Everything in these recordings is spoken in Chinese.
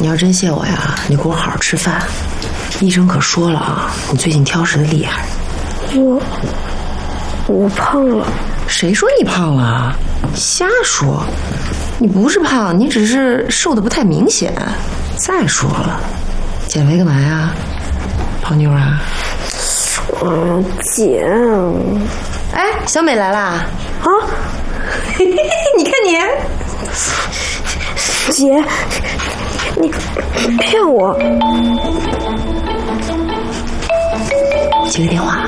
你要真谢我呀，你给我好好吃饭。医生可说了啊，你最近挑食的厉害。 我胖了。 谁说你胖了？瞎说，你不是胖，你只是瘦的不太明显。再说了，减肥干嘛呀？泡妞啊？ 姐。 哎，小美来啦！ 啊？ 你看你， 姐，你骗我！ 接个电话。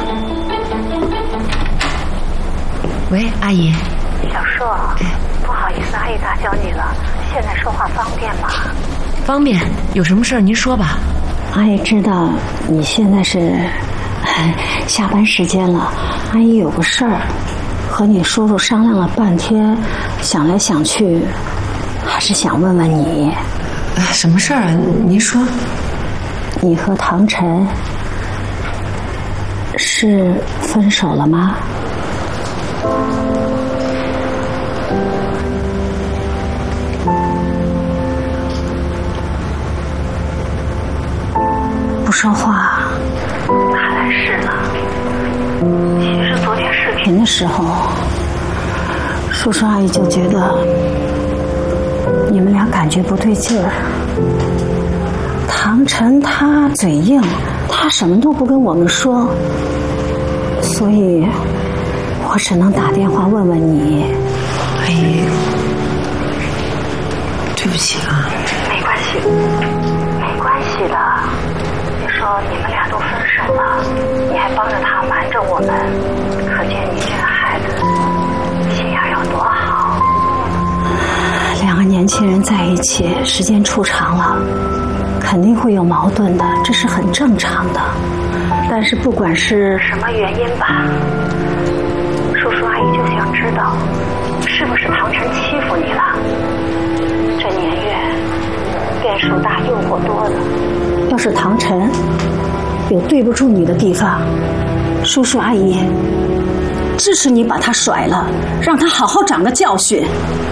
喂，阿姨。 小硕，不好意思，阿姨打搅你了。现在说话方便吗？ 方便，有什么事儿您说吧。 阿姨知道你现在是下班时间了，阿姨有个事儿和你叔叔商量了半天，想来想去，还是想问问你。 什么事儿啊？您说。 你和唐晨是分手了吗？不说话。 看来是了。其实昨天视频的时候，叔叔阿姨就觉得你们俩感觉不对劲儿。唐晨他嘴硬，他什么都不跟我们说，所以我只能打电话问问你。 阿姨，对不起啊。 没关系，没关系的。你说你们俩都分手了，你还帮着他瞒着我们，可见你这个孩子心眼有多好。 两个年轻人在一起时间处长了，肯定会有矛盾的，这是很正常的。但是不管是什么原因吧，叔叔阿姨就想知道，是不是唐晨欺负你了？这年月变数大，诱惑多的。 要是唐晨有对不住你的地方，叔叔阿姨支持你把他甩了，让他好好长个教训。